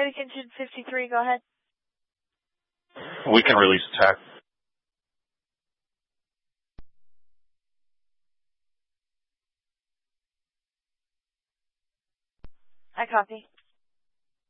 Engine 53, go ahead. We can release attack. I copy.